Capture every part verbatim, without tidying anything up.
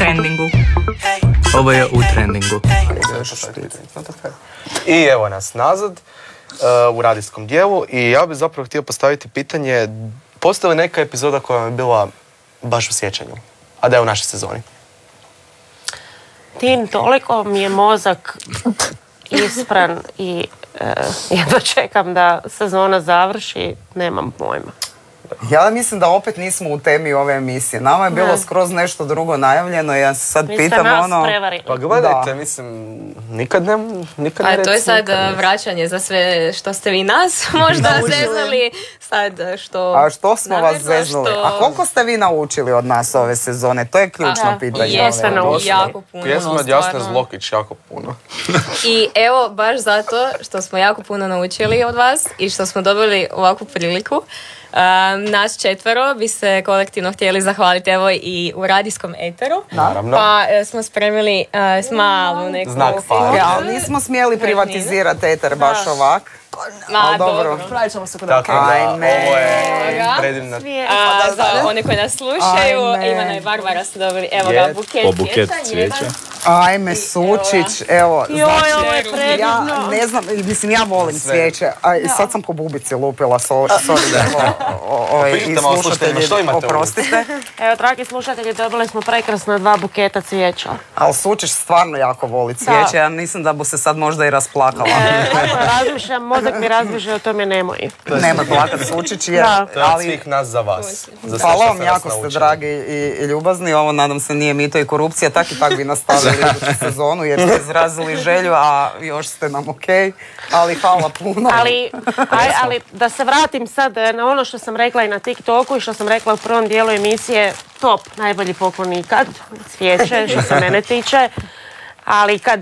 trendingu. Ovo je u trendingu. I evo nas nazad uh, u radijskom dijelu i ja bih zapravo htio postaviti pitanje, postoji li neka epizoda koja vam je bila baš u sjećanju, a da je u našoj sezoni? Tin, toliko mi je mozak ispran i uh, jedva čekam da sezona završi, nemam pojma. Ja mislim da opet nismo u temi ove emisije. Nama je bilo ne. skroz nešto drugo najavljeno i ja se sad vi pitam nas ono... prevarili. Pa gledajte, da. mislim, nikad ne, nikad ne A to je sad nikad vraćanje za sve što ste vi nas možda zeznuli. Sad što... A što smo vas zeznuli? Što... A koliko ste vi naučili od nas ove sezone? To je ključno A, pitanje. Jeste naučili. Jako puno. Pjesma od Jasne Zlokić, jako puno. I evo, baš zato što smo jako puno naučili od vas i što smo dobili ovakvu priliku, Um, nas četvero bi se kolektivno htjeli zahvaliti evo i u radijskom eteru. Naravno. Pa uh, smo spremili uh, malu neku... Znak para. Ja, ali nismo smjeli privatizirati eter baš da. ovak. Ma, ali dobro. dobro. Pravit ćemo se kod Tako da, Ajme. ovo je predivna... A, za one koji nas slušaju, Ajme. Ivana i Barbara su dobili, evo ga, buket, po buket cvijeća. cvijeća. Ajme, Sučić, evo, Joj, znači, ovo je predivno. ja ne znam, mislim, ja volim cvijeće, a sad sam po bubici lupila, so, sorry, evo, o, o, i malo slušatelji, što imate ovdje? oprostite. Evo, dragi slušatelji, dobili smo prekrasna dva buketa cvijeća. Ali Sučić stvarno jako voli cvijeće, ja mislim da bu se sad možda i rasplakala. E, razmišljam, mozak mi razmišlja o tome nemoj. Nemoj plakat Sučić, jer, Da. To je od ali... svih nas za vas. Za sve Hvala što vam, ste nas jako ste naučili. dragi i, i ljubazni. Ovo nadam se nije mito i korupcija. Tak i tak bi nastavili iduću sezonu jer ste izrazili želju, a još ste nam okej. Ali hvala puno. Ali, aj, ali da se vratim sad na ono što sam rekla i na TikToku i što sam rekla u prvom dijelu emisije, top, najbolji poklon ikad, cvijeće što se mene tiče. Ali kad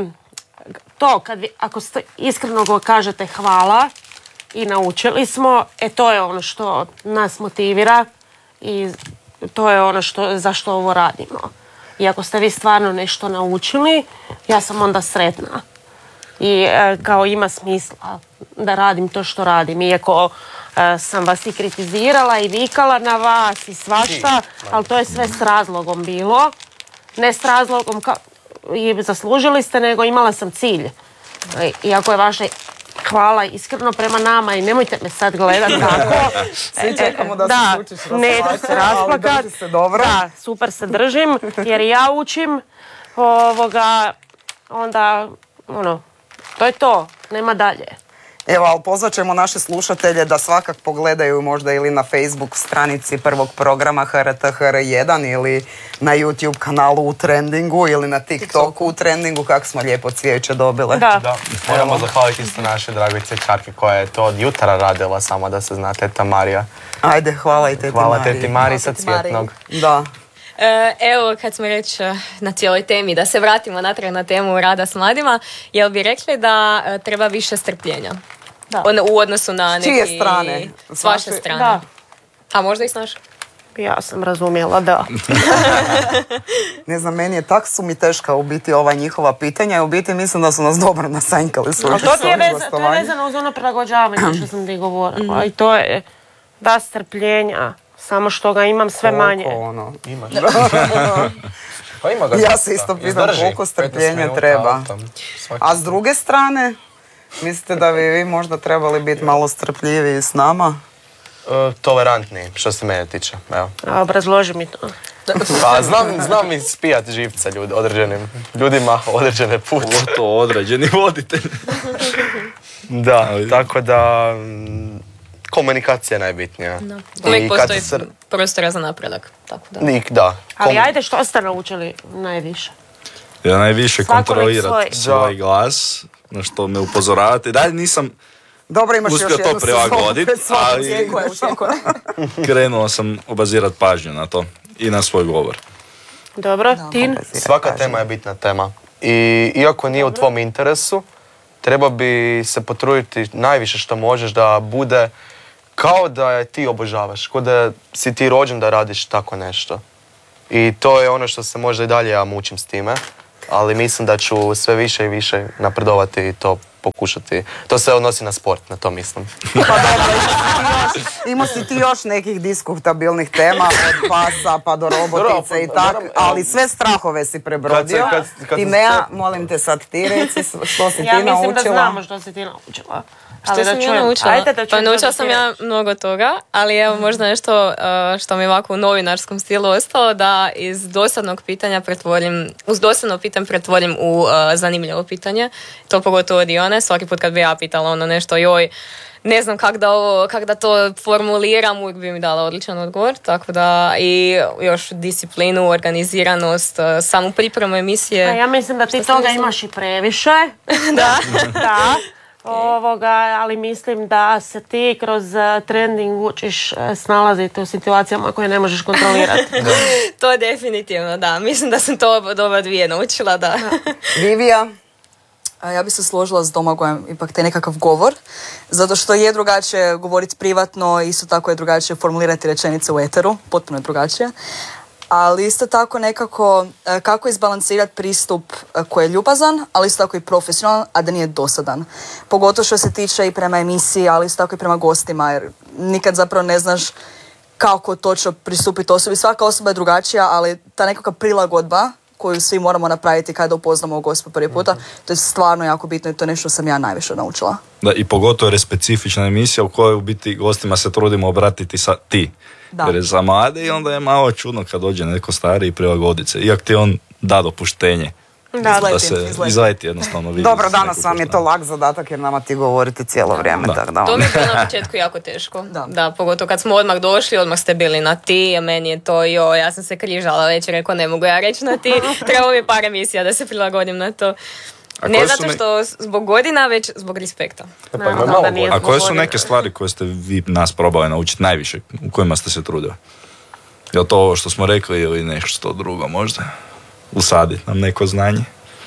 to, kad vi, ako ste iskreno go kažete hvala i naučili smo, e to je ono što nas motivira i to je ono što, zašto ovo radimo. I ako ste vi stvarno nešto naučili, ja sam onda sretna. I e, kao ima smisla da radim to što radim. Iako e, sam vas i kritizirala i vikala na vas i svašta, ali to je sve s razlogom bilo. Ne s razlogom kao i zaslužili ste, nego imala sam cilj. E, iako je vaše hvala iskreno prema nama i nemojte me sad gledati tako. Svi čekamo da, da se Sučić rasplače, neću se rasplakat. ali drži se dobro. Da, super se držim jer i ja učim ovoga, onda ono, to je to, nema dalje. Evo, ali pozvat ćemo naše slušatelje da svakak pogledaju možda ili na Facebook stranici prvog programa H R T H R jedan ili na YouTube kanalu u trendingu ili na TikToku u trendingu, kako smo lijepo cvijeće dobile. Da. Da, moramo zahvaliti isto našoj dragoj cvjećarki koja je to od jutra radila, samo da se zna, teta Marija. Ajde, hvala i teti Hvala Mariji. teti Mariji sa Cvjetnog. Da. E, evo, kad smo već na cijeloj temi, da se vratimo natrag na temu rada s mladima, jel bi rekli da e, treba više strpljenja? Da. On, u odnosu na neki... S čije strane? S vaše Vaše- strane. Da. A možda i s naše? Ja sam razumjela, da. Ne znam, meni je tak su mi teška u biti ova njihova pitanja i u biti mislim da su nas dobro nasanjkali s Ali ovim to, ti je veza, to je gostovanjem. vezano uz ono prilagođavanje što sam ti govorila. I to je da strpljenja, samo što ga imam sve manje. Koliko, ono. Imaš. Pa ima ga Ja dosta. se isto pitam Izdrži. koliko petnaest strpljenja minuta treba. autom. Svaki A s druge strane, mislite da bi vi možda trebali biti malo strpljiviji s nama? E, tolerantniji, što se mene tiče. Evo. A, obrazloži mi to. Pa znam, znam ispijat živca ljudi, određenim ljudima, određene put. Pogotovo određeni voditelj. Da, tako da mm, komunikacija je najbitnija. No. I Uvijek kad postoji se- prostora za napredak. Tako da. Nik, da. Ali Kom- ajde, što ste naučili najviše? Ja najviše Svako nek kontrolirat svoj. svoj glas, na što me upozoravate. Dalje nisam Dobro, imaš uspio još to jednu prilagodit, sezonu, ali Očekuje, očekuje. krenuo sam obazirat pažnju na to i na svoj govor. Dobro, Tin? Svaka tema je bitna tema. I iako nije u tvom interesu, treba bi se potruditi najviše što možeš da bude kao da je ti obožavaš, kao da si ti rođen da radiš tako nešto. I to je ono što se možda i dalje ja mučim s time, ali mislim da ću sve više i više napredovati i to pokušati. To se odnosi na sport, na to mislim. Pa dobro, imao si ti još nekih diskutabilnih tema, od pasa pa do robotice i tak, ali sve strahove si prebrodio. Kad se- kad- kad Timea, se- molim te sad ti reci što si Ja ti mislim da naučila. znamo što si ti naučila. Što Ali da sam ja čujem. naučila? Ajde da Pa čujem naučila što sam ti ja reći. mnogo toga, ali evo možda nešto uh, što mi je ovako u novinarskom stilu ostalo, da iz dosadnog pitanja pretvorim, uz dosadno pitanje pretvorim u uh, zanimljivo pitanje. To pogotovo od Ione, svaki put kad bi ja pitala ono nešto, joj, ne znam kak da, ovo, kak da to formuliram, uvijek bi mi dala odličan odgovor, tako da i još disciplinu, organiziranost, uh, samu pripremu emisije. A ja mislim da ti Što ste toga mislili? imaš i previše. Da. Da. Ovoga, ali mislim da se ti kroz eh, trending učiš eh, snalaziti u situacijama koje ne možeš kontrolirati. To definitivno, da. Mislim da sam to od ova dvije naučila, da. Vivija, A ja bi se složila s Domagojem, ipak taj nekakav govor, zato što je drugačije govoriti privatno, isto tako je drugačije formulirati rečenice u eteru, potpuno je drugačije. Ali isto tako nekako e, kako izbalansirati pristup e, koji je ljubazan, ali isto tako i profesionalan, a da nije dosadan. Pogotovo što se tiče i prema emisiji, ali isto tako i prema gostima, jer nikad zapravo ne znaš kako točno pristupiti osobi. Svaka osoba je drugačija, ali ta nekakva prilagodba koju svi moramo napraviti kada upoznamo gosta prvi puta, to je stvarno jako bitno i to je nešto što sam ja najviše naučila. Da, i pogotovo jer je specifična emisija u kojoj u biti gostima se trudimo obratiti sa ti. Da. Jer je za mlade i onda je malo čudno kad dođe neko stariji i prilagodit se. Iako ti on da dopuštenje. Da. Da Izleti, se izleti. izleti jednostavno vidi. dobro, se danas neko vam je to poznaje. lak zadatak jer nama ti govorite cijelo vrijeme. Da. Tak da To on- mi je bilo na početku jako teško. Da. Da. Pogotovo kad smo odmah došli, odmah ste bili na ti, a meni je to, jo, ja sam se križala već, rekao ne mogu ja reći na ti, trebalo mi je par emisija da se prilagodim na to. A Ne koje su zato ne- što zbog godina, već zbog respekta. Pa Naravno malo da nije bolje. A koje su zbog neke godina. stvari koje ste vi nas probali naučiti najviše, u kojima ste se trudili? Je li to ovo što smo rekli ili nešto drugo možda? Usaditi nam neko znanje?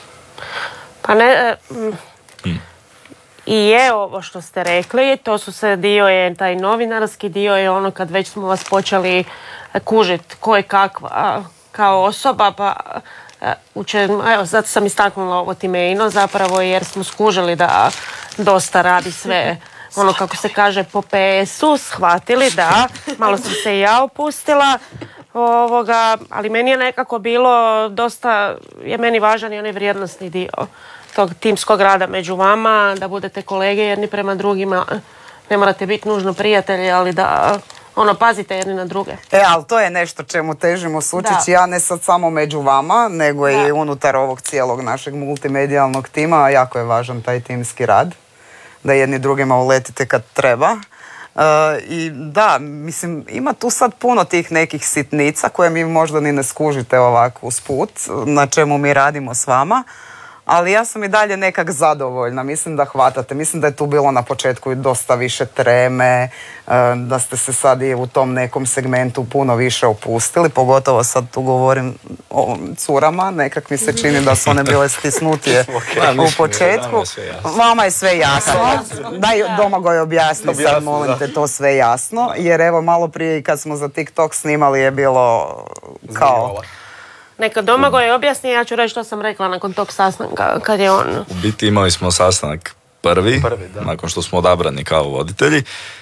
Pa ne, e, mm, i je ovo što ste rekli, to su se dio je taj novinarski dio je ono kad već smo vas počeli kužiti ko je kakva kao osoba, pa e, uče, evo zato sam istaknula ovo Timeino zapravo jer smo skužili da dosta radi sve ono kako se kaže po P S-u, shvatili da, malo sam se i ja opustila, ovoga, ali meni je nekako bilo dosta, je meni važan i onaj vrijednosni dio tog timskog rada među vama, da budete kolege jedni prema drugima, ne morate biti nužno prijatelji, ali da ono pazite jedni na druge. E, ali to je nešto čemu težimo sučići, ja ne sad samo među vama, nego i Da. unutar ovog cijelog našeg multimedijalnog tima, jako je važan taj timski rad, da jedni drugima uletite kad treba. E, I da, mislim, ima tu sad puno tih nekih sitnica koje mi možda ni ne skužite ovako usput, na čemu mi radimo s vama, ali ja sam i dalje nekak zadovoljna, mislim da hvatate, mislim da je tu bilo na početku i dosta više treme, e, da ste se sad i u tom nekom segmentu puno više opustili, pogotovo sad tu govorim o curama, nekak mi se čini da su one bile stisnutije u početku. Vama je sve jasno. Daj Domagoj objasni sad, Objasni, molim da. te, to sve jasno, jer evo malo prije kad smo za TikTok snimali je bilo kao... Neka Domagoj objasni, ja ću reći što sam rekla nakon tog sastanka, kad je on... U biti imali smo sastanak prvi, Prvi, da. nakon što smo odabrani kao voditelji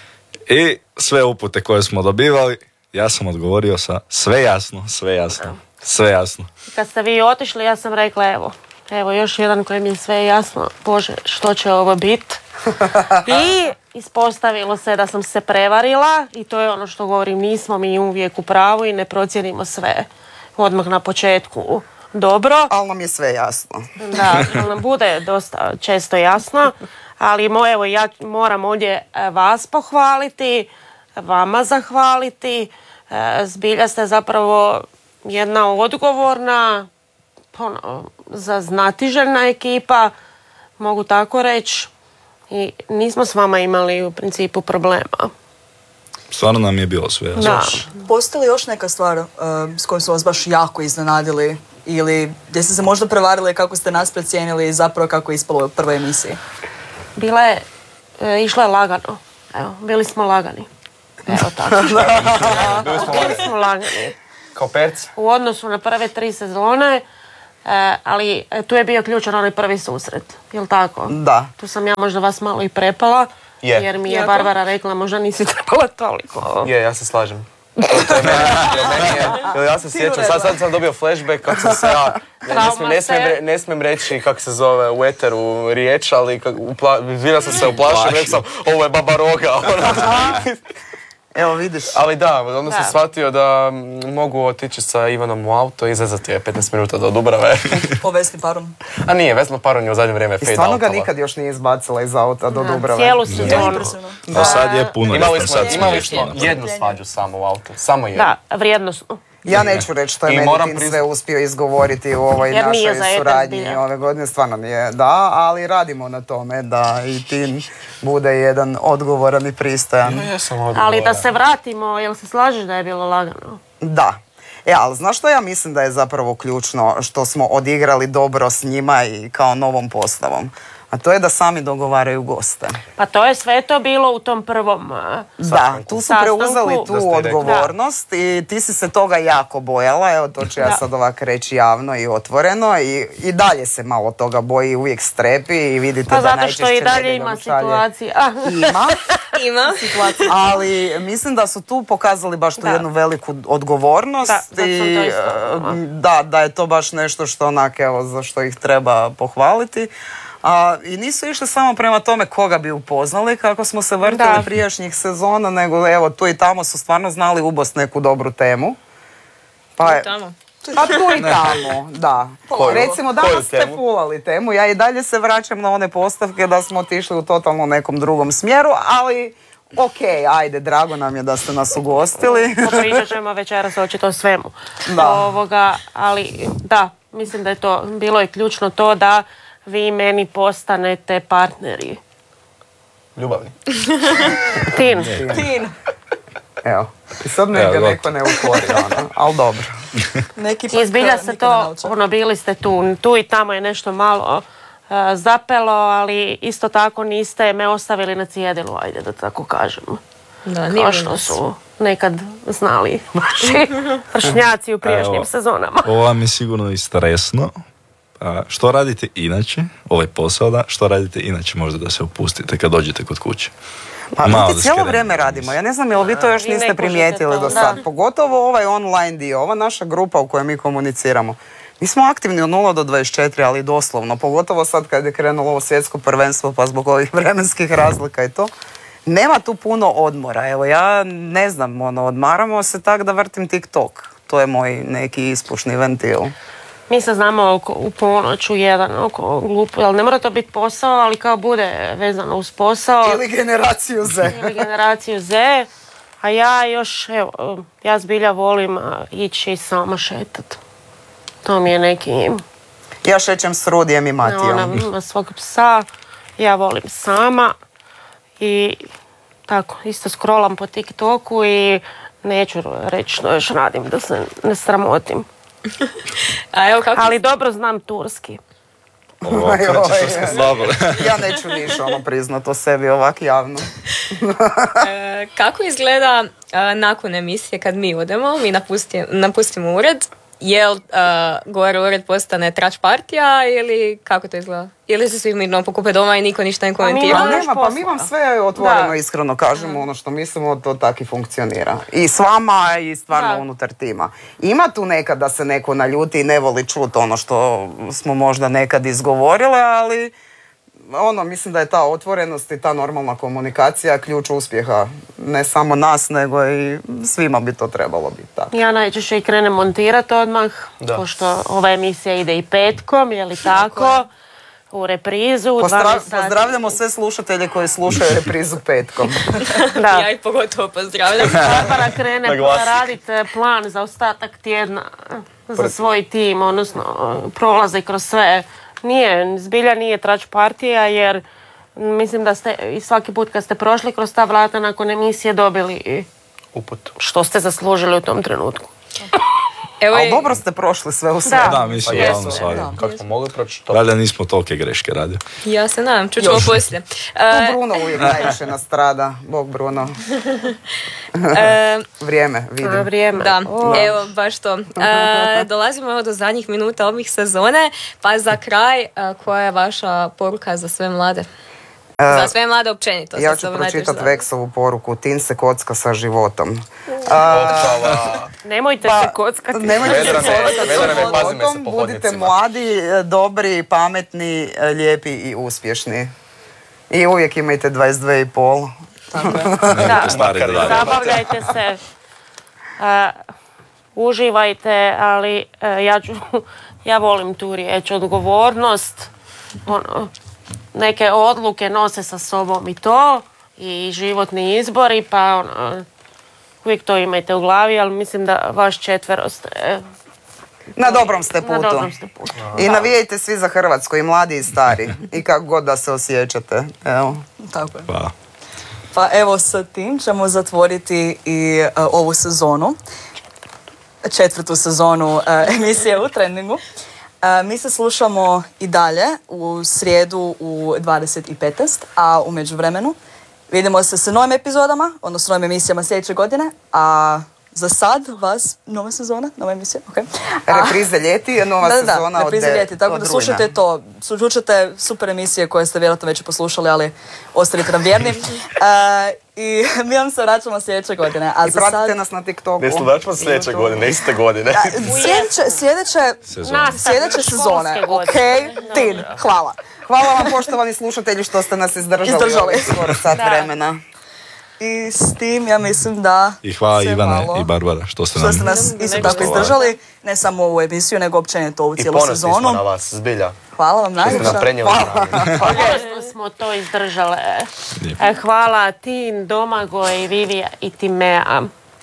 i sve upute koje smo dobivali, ja sam odgovorio sa sve jasno, sve jasno, sve jasno. Kad ste vi otišli, ja sam rekla, evo, evo još jedan koji mi je sve jasno, Bože, što će ovo biti? I ispostavilo se da sam se prevarila i to je ono što govorim, nismo mi uvijek u pravu i ne procijenimo sve odmah na početku dobro. Ali nam je sve jasno. Da, to nam bude dosta često jasno, ali mo, evo, ja moram ovdje e, vas pohvaliti, vama zahvaliti. E, Zbilja ste zapravo jedna odgovorna, ono, zaznatiželjna ekipa, mogu tako reći. I nismo s vama imali u principu problema. Stvarno nam je bilo sve jasno. Da. Postoji li još neka stvar uh, s kojom su vas baš jako iznenadili ili gdje ste se možda prevarili kako ste nas precijenili i zapravo kako je ispalo u prvoj emisiji? Bila je, e, išla je lagano. Evo, bili smo lagani. Evo tako. Bili smo lagani. Kao perci. U odnosu na prve tri sezone E, ali e, tu je bio ključan onaj prvi susret, jel tako? Da. Tu sam ja možda vas malo i prepala, Je. jer mi je Jako. Barbara rekla možda nisi trebala toliko. Je, ja se slažem. To je meni, jer meni je, jer ja se sjećam, sad, sad sam dobio flashback kako sam se ja, ne, ne, smijem, ne, smijem, re- ne smijem reći kako se zove u eteru riječ, ali kak, upla, vidio sam se uplašio, rekao sam, ovo je Baba Roga. Evo vidiš. Ali da, onda sam Da. shvatio da mm, mogu otići sa Ivanom u auto i izvezati je petnaest minuta do Dubrave. Po Vesni Paron. A nije, Vesna Paron je u zadnje vrijeme I fade stvarno ga outala. nikad još nije izbacila iz auta do Da, Dubrave. cijelu sezonu. Impresivno. A sad je puno Imali ljeto, smo, sad smo imali nešto smo napravili. jednu svađu samo u autu, samo jednu. Da, vrijednosno. Ja neću reći što je I meni moram Tin prizna- sve uspio izgovoriti u ovoj Jer nije za našoj jedan suradnji zbilja. ove godine. Stvarno nije, da, ali radimo na tome da i Tin bude jedan odgovoran i pristojan. Ja jesam odgovoran. Ali da se vratimo, jel se slažeš da je bilo lagano? Da. E, ali znaš što ja mislim da je zapravo ključno što smo odigrali dobro s njima i kao novom postavom? A to je da sami dogovaraju goste. Pa to je sve to bilo u tom prvom... a, Da, tu su Sastanku. preuzeli Da tu ste i rekli. odgovornost i ti si se toga jako bojala, evo to ću ja Da. sad ovak reći javno i otvoreno i, i dalje se malo toga boji, uvijek strepi i vidite Pa da zato najčešće što i dalje nedjeljom ima šalje- situacija. Ima, Ima. ali mislim da su tu pokazali baš tu Da. jednu veliku odgovornost Da, zato sam to i isto e, rekla. da, da je to baš nešto što onak, evo, za što ih treba pohvaliti. A, I nisu išli samo prema tome koga bi upoznali kako smo se vrtili Da. prijašnjih sezona, nego evo tu i tamo su stvarno znali ubost neku dobru temu. Pa, je- Tamo. pa tu i tamo, da. Koju? Recimo Koju danas ste temu? fulali temu, ja i dalje se vraćam na one postavke da smo otišli u totalno nekom drugom smjeru, ali ok, ajde, drago nam je da ste nas ugostili. Pričat ćemo večeras očito o svemu. Da. Ovoga, ali da, mislim da je to bilo i ključno to da vi meni postanete partneri. Ljubavni. Tin. Tin. Evo, i sad me Evo, ga gotovo. neko ne ukori, ono, ali dobro. Neki pak I zbilja eh, se nikad ne to, nauče. ono, bili ste tu, tu i tamo je nešto malo uh, zapelo, ali isto tako niste me ostavili na cjedilu, ajde da tako kažem. Da, nije Kao bilo što nas. su nekad znali vaši vršnjaci u prijašnjim Evo. sezonama. Ovo vam je sigurno i stresno. A, što radite inače, ovaj posao da, što radite inače možda da se opustite kad dođete kod kuće? Pa Malo mi da ti cijelo skrenemo vrijeme radimo. Ja ne znam jel vi to još Vi ne niste kužite primijetili to, do da. sad. Pogotovo ovaj online dio, ova naša grupa u kojoj mi komuniciramo. Mi smo aktivni od nula do dvadeset četiri, ali doslovno. Pogotovo sad kad je krenulo ovo svjetsko prvenstvo, pa zbog ovih vremenskih razlika i to. Nema tu puno odmora. Evo ja ne znam, ono, odmaramo se tak da vrtim TikTok. To je moj neki ispušni ventil. Mi se znamo oko, u ponoć, u jedan, oko glupo, ali ne mora to biti posao, ali kao bude vezano uz posao. Ili generaciju Z. Ili generaciju Z. A ja još, evo, ja zbilja volim a, ići sama šetat. To mi je neki, Ja šećem s Rudijem i ona Matijom. ima svog psa, ja volim sama i tako, isto scrollam po TikToku i neću reći što još radim, da se ne sramotim. A evo kako, Ali dobro znam turski. Ovo, Aj, krećeš oj, što se dobro. Ja neću niš ono priznat o sebi ovak javno. e, kako izgleda e, nakon emisije kad mi odemo, mi napusti- napustimo ured, jel e, gore ured postane trač partija ili kako to izgleda? Ili se svi mirno pokupe doma i niko ništa ne Pa mi komentira? imamo- Pa još nema, pa mi posla. vam sve otvoreno, Da. iskreno kažemo ono što mislimo, to tako i funkcionira. I s vama i stvarno Da. unutar tima. Ima tu nekad da se neko naljuti i ne voli čuti ono što smo možda nekad izgovorile, ali ono, mislim da je ta otvorenost i ta normalna komunikacija ključ uspjeha. Ne samo nas, nego i svima bi to trebalo biti tako. Ja najčešće i krenem montirati odmah, Da. pošto ova emisija ide i petkom, je li tako? U reprizu, u Pozdra- dvanaest sati. pozdravljamo sve slušatelje koji slušaju reprizu petkom. Da. Ja ih pogotovo pozdravljam. Barbara krene Naglasiti. raditi plan za ostatak tjedna za svoj tim, odnosno prolaze kroz sve. Nije, zbilja nije trač partija, jer mislim da ste i svaki put kad ste prošli kroz ta vrata nakon emisije dobili Uput. što ste zaslužili u tom trenutku. Evo Ali i- dobro ste prošli sve u sve. Da, mislim, Pa realno jesu. stvari. Kako smo mogli proći to? Valjda nismo tolike greške radili. Ja se nadam, čućemo Još. poslije. Tu E, Bruno uvijek najviše nastrada. Bog Bruno. e, Vrijeme, A, vidim. vrijeme. Da, O, evo baš to. E, dolazimo evo do zadnjih minuta ovih sezone, pa za kraj, e, koja je vaša poruka za sve mlade? Za sve mlade općenito. Ja sad ću se ovo najteže pročitati zove. Veksovu poruku. Tin se kocka sa životom. Opala. Nemojte Pa, se kockati. Nemojte se Vedrane, kockati Vedrane, sa pazime se životom. po Budite hodnicima. mladi, e, dobri, pametni, e, lijepi i uspješni. I uvijek imajte dvadeset dvije i pol. Nemojte stari da radi. Zabavljajte se. A, uživajte, ali e, ja ću, ja volim tu riječ, odgovornost. Ono, neke odluke nose sa sobom i to, i životni izbori, pa ono, uvijek to imajte u glavi, ali mislim da vaš četvero ste... Na dobrom ste Na putu. dobrom ste putu. I navijajte svi za Hrvatsku, i mladi i stari. I kako god da se osjećate. Evo. Tako je. Pa, Pa evo sa tim ćemo zatvoriti i e, ovu sezonu, četvrtu sezonu e, emisije u Trendingu. E, mi se slušamo i dalje u srijedu u dvadeset i petnaest, a u međuvremenu vidimo se sa novim epizodama, odnosno novim emisijama sljedeće godine, a za sad vas nova sezona, nova emisija, ok. A- Reprize ljeti je nova da, da, sezona da, od, reprize de- ljeti, tako od da rujna. slušajte to. Slušajte super emisije koje ste vjerojatno već poslušali, ali ostanite nam vjerni. E, I mi vam se vraćamo sljedeće godine. A I za pratite sad, nas na TikToku. Ne slušamo sljedeće YouTube. godine, iste godine. sljedeće, sljedeće, sezona. Nastavak sljedeće sezone, školske ok, godine. Tin, hvala. Hvala vam, poštovani slušatelji, što ste nas izdržali, Izdržali. ovih skoro sat Da. vremena. I s tim ja mislim da I hvala se Ivane malo- i Barbara što ste što nam... ste nas isto Nego tako što- izdržali, ne samo ovu emisiju, nego općenito ovu I cijelu ponosni smo sezonu. na vas, zbilja. Hvala vam Što ste najljepša. nam prenijeli znanje. Ponosno smo to izdržale. E, Hvala Tin, Domagoj, Vivija i Timea.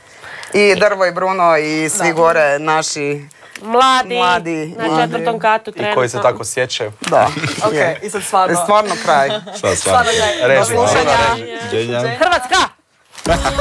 I Drvo i Bruno i svi gore naši. Mladi, Mladi, na mladi. četvrtom katu I trenutno. koji se tako sjećaju. Da. Ok, je. i sad stvarno. Stvarno kraj. Sad, stvarno. Stvarno kraj. Reži, Do slušanja. reži. Dženja. Hrvatska!